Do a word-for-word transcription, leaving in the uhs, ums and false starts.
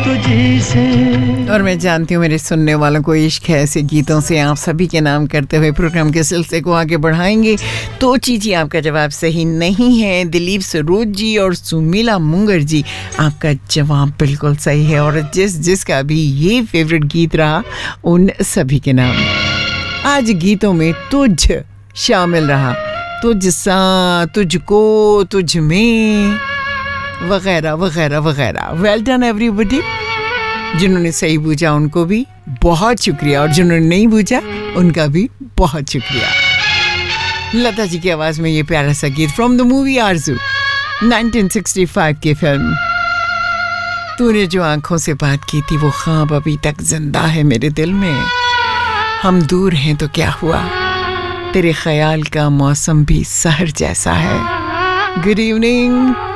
तुझी से। और मैं जानती हूँ मेरे सुनने वालों को इश्क है ऐसे गीतों से। आप सभी के नाम करते हुए प्रोग्राम के सिलसिले को आगे बढ़ाएंगे। तो चीची आपका जवाब सही नहीं है। दिलीप सरोज जी और सुमीला मुंगर जी, आपका जवाब बिल्कुल सही है। और जिस जिसका भी ये फेवरेट गीत रहा उन सभी के नाम। आज गीतों में तुझ शामिल रहा, तुझ सा, तुझको, तुझ में, वगैरह वगैरह वगैरह। Well done everybody. जिन्होंने सही बूझा उनको भी बहुत शुक्रिया, और जिन्होंने नहीं बूझा उनका भी बहुत शुक्रिया। लता जी की आवाज में ये प्यारा सा गीत from the movie Arzoo, nineteen sixty five की फिल्म। तूने जो आंखों से बात की थी वो ख्वाब अभी तक जिंदा है मेरे दिल में। हम दूर हैं तो क्या हुआ, तेरे ख्याल का मौसम भी सहर जैसा है। Good evening.